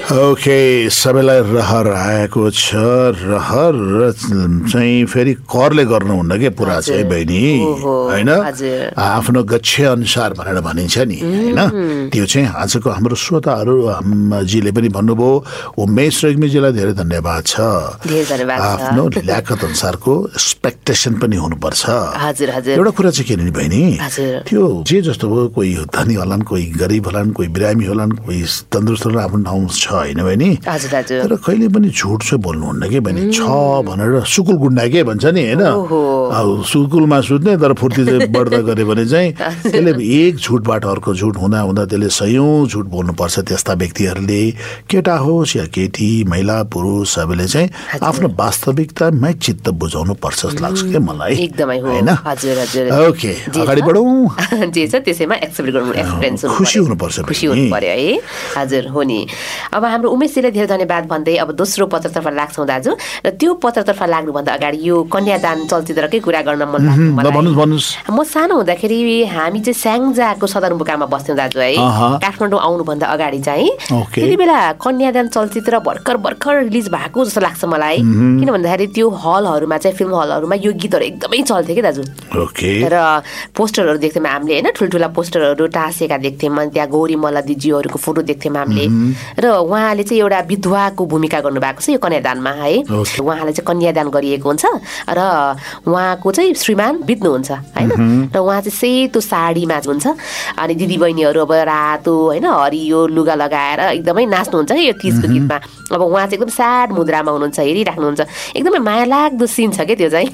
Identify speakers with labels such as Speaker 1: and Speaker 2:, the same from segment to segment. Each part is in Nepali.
Speaker 1: ओके, सबैलाई रहर आएको छ। रहर चाहिँ फेरि करले गर्नुहुन्न के पुरा चाहिँ बहिनी, होइन? आफ्नो गच्छे अनुसार भनेर भनिन्छ नि, होइन? त्यो चाहिँ आजको हाम्रो श्रोताहरूजीले पनि भन्नुभयो। उमेश रेग्मीजीलाई धेरै धन्यवाद छ। आफ्नो ल्याकत अनुसारको एक्सपेक्टेसन पनि हुनुपर्छ। एउटा कुरा चाहिँ के नि बहिनी, त्यो जे जस्तो भयो, कोही धनी होलान्, कोही गरिब होलान्, कोही बिरामी होलान्, कोही तन्दुरुस्त होला, आफ्नो ठाउँ छ, होइन बहिनी? तर कहिले पनि झुट चाहिँ बोल्नुहुन्न कि बहिनी। छ भनेर सुकुल गुन्डा के भन्छ नि, होइन? सुकुलमा सुत्ने तर फुर्ती चाहिँ बढ्दा गऱ्यो भने चाहिँ त्यसले एक झुटबाट अर्को झुट हुँदा हुँदा त्यसले सयौं झुट बोल्नुपर्छ। त्यस्ता व्यक्तिहरूले, केटा होस् या केटी, महिला पुरुष, सबैले चाहिँ आफ्नो वास्तविकतामै चित्त बुझाउनु पर्छ जस्तो लाग्छ क्या मलाई, होइन? ओके, अगाडि बढौँ।
Speaker 2: त्यसैमा एक्सेप्ट गर्नु,
Speaker 1: खुसी हुनुपर्छ,
Speaker 2: खुसी हुनु पर्यो है। हजुर, हो नि। अब हाम्रो उमेशजीलाई धेरै धन्यवाद भन्दै अब दोस्रो पत्रतर्फ लाग्छौँ दाजु। र त्यो पत्रतर्फ लाग्नुभन्दा अगाडि यो कन्यादान चलचित्रकै कुरा गर्न मन लाग्छ। म सानो हुँदाखेरि हामी चाहिँ स्याङ्जाको सदरमुकाममा बस्थ्यौँ दाजु है, काठमाडौँ आउनुभन्दा अगाडि चाहिँ। त्यति बेला कन्यादान चलचित्र भर्खर रिलिज भएको जस्तो लाग्छ मलाई, किन भन्दाखेरि त्यो हलहरूमा चाहिँ, फिल्म हलहरूमा यो गीतहरू एकदमै चल्थ्यो कि दाजु। र पोस्टरहरू देख्थ्यौँ हामीले, होइन? ठुल्ठुला पोस्टरहरू टाँसेका देख्थ्यौँ। त्यहाँ गौरी मल्ल दिदीहरूको फोटो देख्थ्यौँ हामीले। र उहाँले चाहिँ एउटा विधवाको भूमिका गर्नुभएको छ यो कन्यादानमा है। उहाँलाई चाहिँ कन्यादान गरिएको हुन्छ र उहाँको चाहिँ श्रीमान बित्नुहुन्छ, होइन? र उहाँ चाहिँ सेतो साडीमा हुन्छ, अनि दिदीबहिनीहरू अब रातो, होइन, हरियो लुगा लगाएर एकदमै नाच्नुहुन्छ कि यो तीजको गीतमा। अब उहाँ चाहिँ एकदम स्याड मुद्रामा हुनुहुन्छ, हेरिराख्नुहुन्छ। एकदमै माया लाग्दो सिन छ क्या त्यो चाहिँ।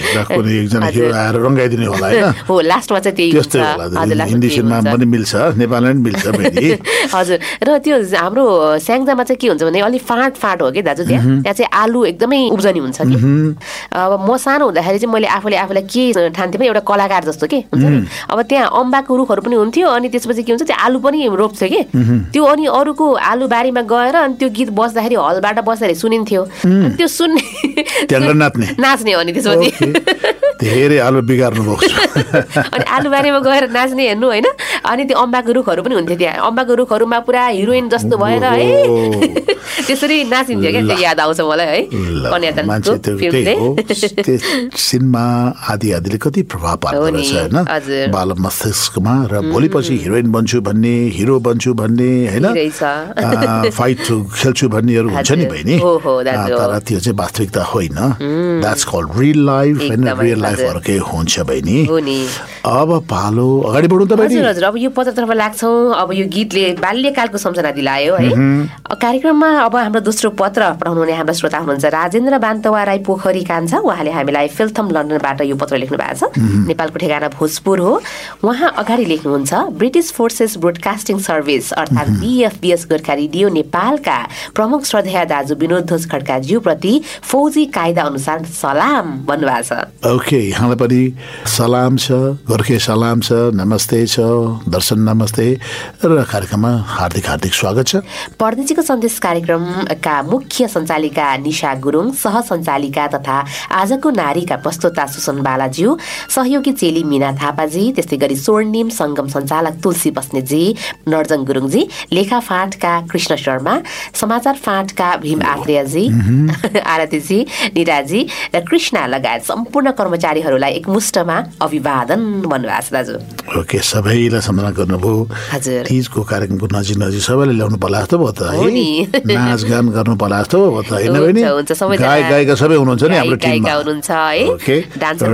Speaker 2: हो, लास्टमा चाहिँ त्यही हुन्छ। हजुर, र त्यो हाम्रो स्याङ्जामा चाहिँ के हुन्छ भने अलिक फाँट हो कि दाजु। त्यहाँ चाहिँ आलु एकदमै उब्जनी हुन्छ कि। अब म सानो हुँदाखेरि चाहिँ मैले आफूलाई के ठान्थेँ भने एउटा कलाकार जस्तो के हुन्छ नि। अब त्यहाँ अम्बाको रुखहरू पनि हुन्थ्यो, अनि त्यसपछि के हुन्छ त्यो आलु पनि रोप्थ्यो कि त्यो। अनि अरूको आलु बारीमा गएर अनि त्यो गीत बस्दाखेरि, हलबाट बस्दाखेरि सुनिन्थ्यो। त्यो सुन्ने नाच्ने हो। अनि त्यसपछि
Speaker 1: धेरै आलु बिगार्नु भएको छ।
Speaker 2: अनि आलु बारीमा गएर नाच्ने हेर्नु, होइन? अनि त्यो अम्बाको रुखहरू पनि हुन्थ्यो त्यहाँ। अम्बाको रुखहरूमा पुरा हिरोइन जस्तो भएर है त्यसरी नाचिन्थ्यो क्या। त्यो याद आउँछ मलाई है, कन्यादानको फिल्मले।
Speaker 1: सिनेमा आदिले कति प्रभाव पार्दो रहेछ, होइन? बाल मस्तिष्कमा। र भोलिपछि हिरोइन बन्छु भन्ने, हिरो बन्छु भन्ने, होइन, फाइट खेल्छु भन्नेहरू हुन्छ नि बहिनी। तर त्यो चाहिँ वास्तविकता होइन। द्याट्स कल्ड रियल लाइफ, होइन? रियल लाइफ अर्कै हुन्छ बहिनी। अब पालो अगाडि बढौँ त बहिनी।
Speaker 2: हजुर, अब यो पत्रतर्फ लाग्छौँ। अब यो गीतले बाल्यकालको सम्झना दिलायो है। कार्यक्रममा अब हाम्रो दोस्रो पत्र पठाउनुहुने हाम्रो श्रोता हुनुहुन्छ राजेन्द्र बान्तवा राई पोखरी कान्छा। उहाँले हामीलाई फिल्थम लन्डनबाट यो पत्र लेख्नु भएको छ। नेपालको ठेगाना भोजपुर हो। उहाँ अगाडि लेख्नुहुन्छ, ब्रिटिश फोर्सेस ब्रोडकास्टिङ सर्भिस अर्थात् BFBS गोर्खा रेडियो नेपालका प्रमुख श्रद्धेय दाजु विनोद ध्वज खड्काज्यू प्रति फौजी कायदा अनुसार सलाम भन्नुभएको छ।
Speaker 1: ओके, यहाँलाई पनि सलाम छ, गोर्खे सलाम छ, नमस्ते छ, दर्शन नमस्ते, र कार्यक्रममा हार्दिक स्वागत छ।
Speaker 2: परदेशीको सन्देश कार्यक्रमका मुख्य सञ्चालिका निशा गुरुङ, सहसञ्चालिका तथा आजको नारीका प्रस्तोता सुसन बालाज्यू, सहयोगी चेली मीना थापाजी, त्यस्तै गरी स्वर्णिम सङ्गम सञ्चालक तुलसी बस्नेतजी, नर्जङ गुरुङजी, लेखा फाँटका कृष्ण शर्मा, समाचार फाँटका भीम आत्रेयजी, आरतीजी, निराजी र कृष्णा लगायत सम्पूर्ण कर्मचारीहरूलाई एकमुष्टमा अभिवादन भन्नुभएको छ दाजु।
Speaker 1: ओके, सबैलाई सम्मान गर्नुभयो। तीजको कार्यक्रमको नजिक सबैले ल्याउनु पर्ला जस्तो भयो त है। नाचगान गर्नु पर्ला जस्तो भयो त, होइन बहिनी? गायिका सबै हुनुहुन्छ नि हाम्रो टिममा। डान्सर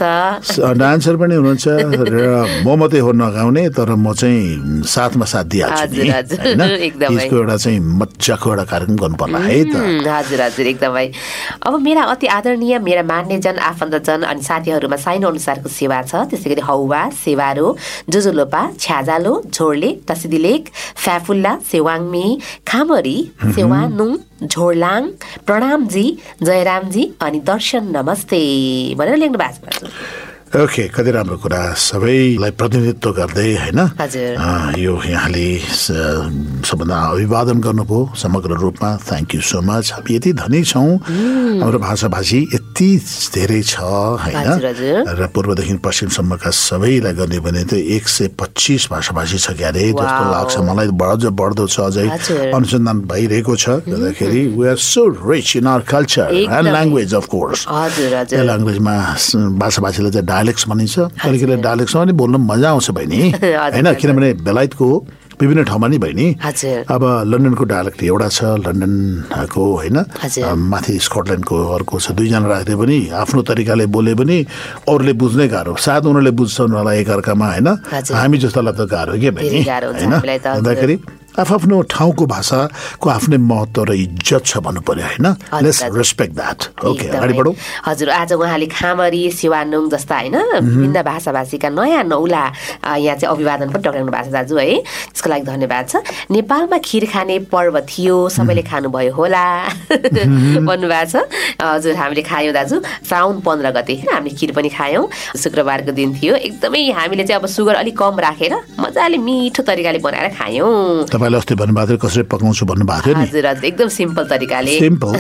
Speaker 1: पनि हुनुहुन्छ र म मात्रै हो नगाउने, तर म चाहिँ साथमा साथ दिइहाल्छु नि, होइन? तीजको एउटा चाहिँ मजाको एउटा कार्यक्रम गर्नु पर्ला है त।
Speaker 2: हजुर, एकदमै। अब मेरा अति आदरणीय, मेरा मान्यजन, आफन्तजन अनि साथीहरूमा साइन अनुसारको सेवा छ। त्यसै गरी हौवा, सेवारो, जुजुलोपा, छ्याजालो, झोर्ले, तसिदिलेक, फ्याफुल्ला, सेवाङमी, खामरी, सेवानुङ, झोरलाङ, प्रणामजी, जयरामजी अनि दर्शन नमस्ते भनेर लेख्नु भएको छ।
Speaker 1: ओके, कति राम्रो कुरा, सबैलाई प्रतिनिधित्व गर्दै हैन यो यहाँले सबभन्दा अभिवादन गर्नुभयो समग्र रूपमा। Thank you so much. हामी यति धनी छौँ, हाम्रो भाषाभाषी यति धेरै छ हैन, र पूर्वदेखि पश्चिमसम्मका सबैलाई गर्ने भने त 125 भाषाभाषी छ क्यारे जस्तो लाग्छ मलाई। बढ्दो छ, अझै अनुसन्धान भइरहेको छ। गर्दाखेरि we are so rich in our culture and language of course. त्यो ल्याङ्ग्वेजमा भाषाभाषीले चाहिँ डायलेक्ट्स भनिन्छ। कहिले डायलेक्ट्समा पनि बोल्न मजा आउँछ बहिनी हैन, किनभने बेलायतको विभिन्न ठाउँमा नि बहिनी। अब लन्डनको डायलेक्ट एउटा छ, लन्डनको हैन, माथि स्कटल्यान्डको अर्को छ। दुईजना राख्दै पनि आफ्नो तरिकाले बोले पनि अरूले बुझ्नै गाह्रो। सायद उनीहरूले बुझ्छन् होला एकअर्कामा हैन, हामी जस्तोलाई त गाह्रो के बहिनी हैन। भन्दाखेरि आफ्नो ठाउँको भाषाको आफ्नै महत्त्व र इज्जत छ भन्नु पर्यो हैन। Let's respect that. ओके, अगाडि बढौँ।
Speaker 2: हजुर, आज उहाँले खामरी, सेवानुङ जस्ता हैन विभिन्न भाषाभाषीका नयाँ नौला यहाँ चाहिँ अभिवादन पनि टक्राउनु भएको छ दाजु है। त्यसको लागि धन्यवाद छ। नेपालमा खिर खाने पर्व थियो, सबैले खानुभयो होला भन्नुभएको छ। हजुर, हामीले खायौँ दाजु, श्रावण 15 गते हामीले खिर पनि खायौँ। शुक्रबारको दिन थियो। एकदमै हामीले चाहिँ अब सुगर अलिक कम राखेर मजाले मिठो तरिकाले बनाएर खायौँ।
Speaker 1: अस्ति भन्नुभएको थियो कसरी पकाउँछु भन्नुभएको थियो नि।
Speaker 2: हजुर हजुर, एकदम सिम्पल तरिकाले।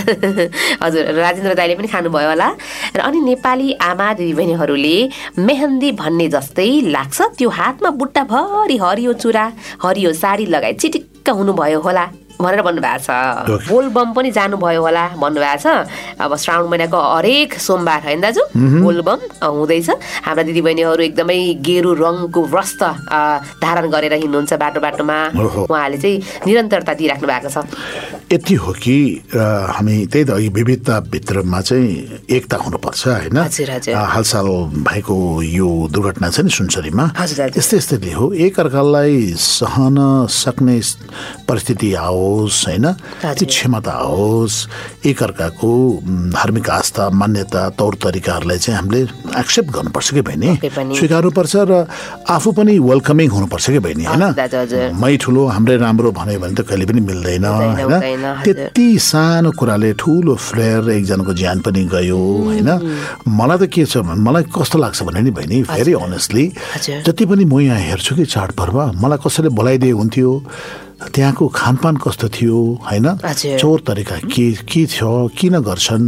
Speaker 2: हजुर, राजेन्द्र दाइले पनि खानुभयो होला। र अनि नेपाली आमा दिदीबहिनीहरूले मेहन्दी भन्ने जस्तै लाग्छ, त्यो हातमा बुट्टाभरि हरियो चुरा हरियो साडी लगाई चिटिक्क हुनुभयो होला भनेर भन्नुभएको छ। बोलबम पनि जानुभयो होला भन्नुभएको छ। अब श्रावण महिनाको हरेक सोमबार होइन दाजु बोलबम हुँदैछ। हाम्रा दिदीबहिनीहरू एकदमै गेरु रङको वस्त्र धारण गरेर हिँड्नुहुन्छ बाटो बाटोमा। उहाँले चाहिँ निरन्तरता दिइराख्नु भएको छ।
Speaker 1: यति हो कि हामी त्यही त विविधता भित्रमा चाहिँ एकता हुनुपर्छ होइन। हालसाल भएको यो दुर्घटना छ नि सुनसरीमा, यस्तै यस्तै हो। एकअर्कालाई सहन सक्ने परिस्थिति आओस् होइन, त्यो क्षमता आओस्। एकअर्काको धार्मिक आस्था मान्यता तौर तरिकाहरूलाई चाहिँ हामीले एक्सेप्ट गर्नुपर्छ कि बहिनी, स्वीकार्नुपर्छ र आफू पनि वेलकमिङ हुनुपर्छ कि बहिनी होइन। मै ठुलो हाम्रै राम्रो भन्यो भने त कहिले पनि मिल्दैन होइन। त्यति सानो कुराले ठुलो फ्लेयर एकजनाको ज्यान पनि गयो होइन। मलाई त के छ, मलाई कस्तो लाग्छ भने नि बहिनी, भेरी अनेस्टली जति पनि म यहाँ हेर्छु कि चाडपर्व, मलाई कसैले बोलाइदिए हुन्थ्यो, त्यहाँको खानपान कस्तो थियो होइन, चौर तरिका के थियो, किन गर्छन्,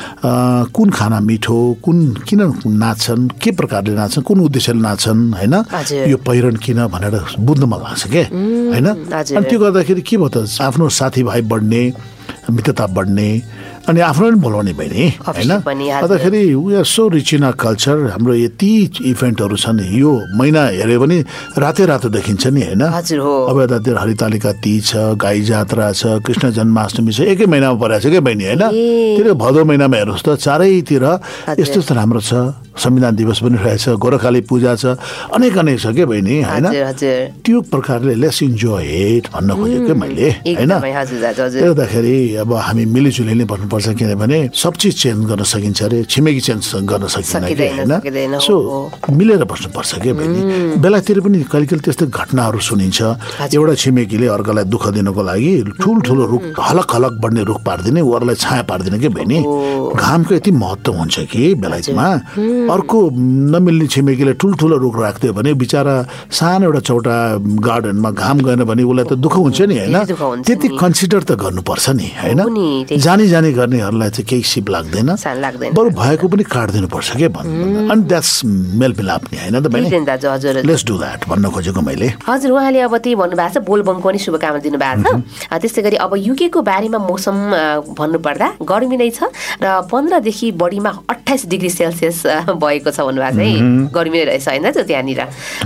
Speaker 1: कुन खाना मिठो, किन नाच्छन्, के प्रकारले नाच्छन्, कुन उद्देश्यले नाच्छन् होइन, यो पहिरन किन भनेर बुझ्न मन लाग्छ के होइन। अनि त्यो गर्दाखेरि के भयो त, आफ्नो साथीभाइ बढ्ने, मित्रता बढ्ने, अनि आफ्नो पनि बोलाउने बहिनी होइन। अन्तखेरि we are so rich in our culture. हाम्रो यति इभेन्टहरू छन्, यो महिना हेऱ्यो भने रातै रातो देखिन्छ नि होइन। अब यतातिर हरितालिका तीज छ, गाई जात्रा छ, कृष्ण जन्माष्टमी छ, एकै महिनामा परेको छ क्या बहिनी होइन। त्यो भदौ महिनामा हेर्नुहोस् त, चारैतिर यस्तो यस्तो राम्रो छ। संविधान दिवस पनि रहेछ, गोर्खाली पूजा छ, अनेक छ क्या बहिनी होइन। त्यो प्रकारले लेट्स इन्जोय इट भन्न खोजेको मैले होइन। हेर्दाखेरि अब हामी मिलिजुली नै भन्नुपर्छ, किनभने सब चिज चेन्ज गर्न सकिन्छ अरे, छिमेकी चेन्ज गर्न सकिँदैन होइन। सो मिलेर बस्नुपर्छ क्या बहिनी। बेलातिर पनि कहिले कहिले त्यस्तो घटनाहरू सुनिन्छ, एउटा छिमेकीले अर्कालाई दुःख दिनको लागि ठुल्ठुलो रुख हलक हलक बढ्ने रुख पारिदिने, अरूलाई छाया पारिदिने क्या बहिनी। घामको यति महत्त्व हुन्छ कि बेलायतमा, अर्को नमिल्ने छिमेकीले ठुल्ठुलो रुख राख्दियो भने बिचरा सानो एउटा चौटा गार्डनमा घाम गएन भने उसलाई त दुःख हुन्छ नि होइन। त्यति कन्सिडर त गर्नुपर्छ नि होइन। जानी जानी गर्नेहरूलाई चाहिँ केही सिप लाग्दैन, बरु भएको पनि काटिदिनु पर्छ के भन्नु। अनि द्याट्स मेलमिलाप नि होइन त बहिनी। लेट्स डु द्याट भन्न खोजेको मैले।
Speaker 2: हजुर, उहाँले अब त्यही भन्नुभएको छ, बोलबमको पनि शुभकामना दिनुभएको छ। त्यस्तै गरी अब युकेको बारेमा मौसम भन्नुपर्दा गर्मी नै छ र 15 देखि बढीमा 28 डिग्री सेल्सियस भएको छ भन्नुभएको छ है। गर्मी नै रहेछ होइन त्यहाँनिर।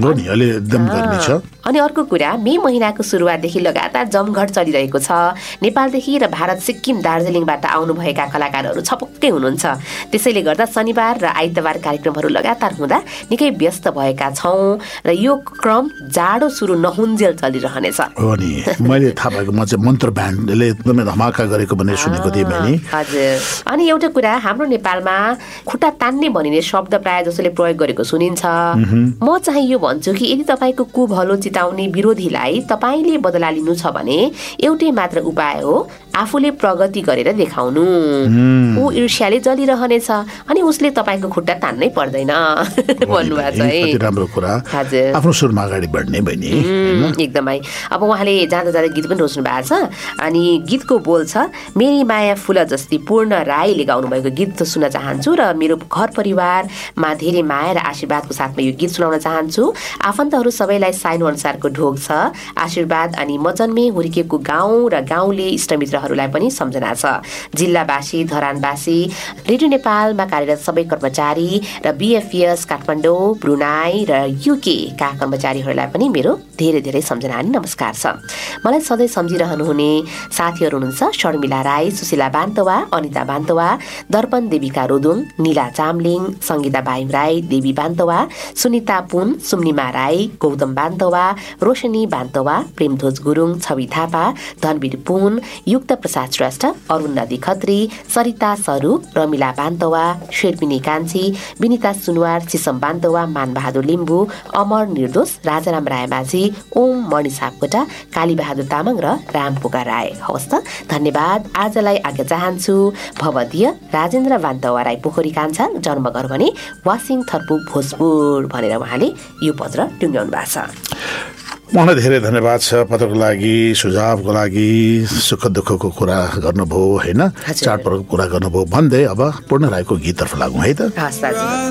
Speaker 2: अनि अर्को कुरा, मे महिनाको सुरुवातदेखि लगातार जमघट चलिरहेको छ। नेपालदेखि र भारत सिक्किम दार्जिलिङबाट आउनुभएका कलाकारहरू छपक्कै हुनुहुन्छ। त्यसैले गर्दा शनिबार र आइतबार कार्यक्रमहरू लगातार हुँदा निकै व्यस्त भएका छौँ र यो क्रम जाडो सुरु नहुन्जेल चलिरहनेछ।
Speaker 1: हो नि, मैले थाहा भएको म चाहिँ मन्त्र ब्यान्डले एकदमै धमाका गरेको भनेर सुनेको थिएँ मैले।
Speaker 2: हजुर, अनि एउटा कुरा, हाम्रो नेपालमा खुट्टा तान्ने भनिने शब्द प्रायः जसोले प्रयोग गरेको सुनिन्छ। म चाहिँ यो भन्छु कि यदि तपाईँको कुभलो चिताउने विरोधीलाई तपाईँले बदला लिनु छ भने एउटै मात्र उपाय हो, आफूले प्रगति गरेर देखाउनु। ऊ ईर्ष्याले जलिरहनेछ अनि उसले तपाईँको खुट्टा तान्नै पर्दैन भन्नुभएको छ है।
Speaker 1: राम्रो कुरा। आफ्नो सुरमा अगाडि बढ्ने बहिनी
Speaker 2: एकदमै। अब उहाँले जाँदा जाँदा गीत पनि रोज्नु भएको छ अनि गीतको बोल छ, मेरी माया फुल जस्ती पूर्ण राईले गाउनु भएको गीत सुन्न चाहन्छु र मेरो घर परिवारमा धेरै माया र आशीर्वादको साथमा यो गीत सुनाउन चाहन्छु। आफन्तहरू सबैलाई साइनो अनुसारको ढोग छ आशीर्वाद अनि म जन्मे हुर्किएको गाउँ र गाउँले इष्टमित्रहरूलाई पनि सम्झना छ। जिल्लावासी, धरानवासी, रेडियो नेपालमा कार्यरत सबै कर्मचारी र BFS काठमाडौँ, ब्रुनाई र UK का कर्मचारीहरूलाई पनि मेरो धेरै धेरै सम्झना अनि नमस्कार छ। मलाई सधैँ सम्झिरहनुहुने साथीहरू हुनुहुन्छ शर्मिला राई, सुशीला बान्तवा, अनिता बान्तवा, दर्पण देविका रोदुङ, नीला चामलिङ, सङ्गीता बाइम राई, देवी बान्तवा, सुनिता पुन, सुम्निमा राई, गौतम बान्तवा, रोशनी बान्तवा, प्रेमध्वज गुरुङ, छवि थापा, धनवीर पुन, युक्त प्रसाद श्रेष्ठ, अरुण नदी खत्री, सरिता स्वरूप, रमिला बान्तवा, शेर्पिनी कान्छी, विनिता सुनवार, सिसम बान्तवा, मानबहादुर लिम्बू, अमर निर्दोष, राजाराम रायमाझी, ओम मणि सापकोटा, कालीबहादुर तामाङ र रामपोका राय। हवस् त, धन्यवाद। आजलाई आज्ञा चाहन्छु। भवदीय राजेन्द्र बान्तवा राई पोखरी कान्छा, जन्मघर भने वासिङ थर्पु भोजपुर भनेर उहाँले यो पत्र टुङ्ग्याउनु भएको छ।
Speaker 1: उहाँलाई धेरै धन्यवाद छ पत्रको लागि, सुझावको लागि, सुख दुःखको कुरा गर्नुभयो होइन, चाडपर्वको कुरा गर्नुभयो भन्दै अब पूर्ण राईको गीततर्फ लागौँ है त।